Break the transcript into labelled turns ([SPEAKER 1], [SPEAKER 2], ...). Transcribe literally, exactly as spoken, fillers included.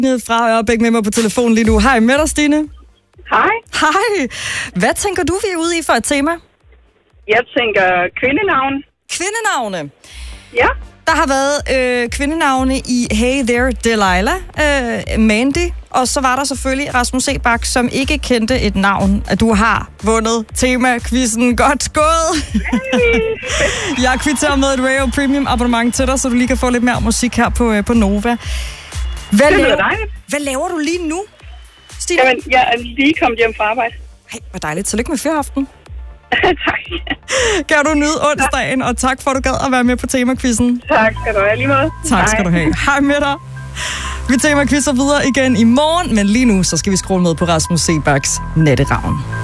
[SPEAKER 1] Stine fra Ørbæk med mig på telefonen lige nu. Hej med dig, Stine.
[SPEAKER 2] Hej.
[SPEAKER 1] Hej. Hvad tænker du, vi er ude i for et tema?
[SPEAKER 2] Jeg tænker kvindenavn.
[SPEAKER 1] Kvindenavne.
[SPEAKER 2] Ja.
[SPEAKER 1] Der har været øh, kvindenavne i Hey There Delilah, øh, Mandy, og så var der selvfølgelig Rasmus Seebach, som ikke kendte et navn. At du har vundet tema-quizzen. Godt gået!
[SPEAKER 2] Hey.
[SPEAKER 1] Jeg kvitterer med et Radio Premium abonnement til dig, så du lige kan få lidt mere musik her på, øh, på Nova. Hvad
[SPEAKER 2] Det
[SPEAKER 1] laver,
[SPEAKER 2] er dejligt.
[SPEAKER 1] hvad laver du lige nu, Stine?
[SPEAKER 2] Jamen, jeg er lige kommet hjem fra arbejde.
[SPEAKER 1] Hey, hvor dejligt. Tillykke med fyraften.
[SPEAKER 2] Tak.
[SPEAKER 1] Kan du nyde onsdagen, og tak for, at du gad at være med på tema-quizzen.
[SPEAKER 2] Tak skal du have, lige måde.
[SPEAKER 1] Tak skal du have. Hej med dig. Vi tema-quizzer videre igen i morgen, men lige nu så skal vi scrolle med på Rasmus Seebachs Natteravn.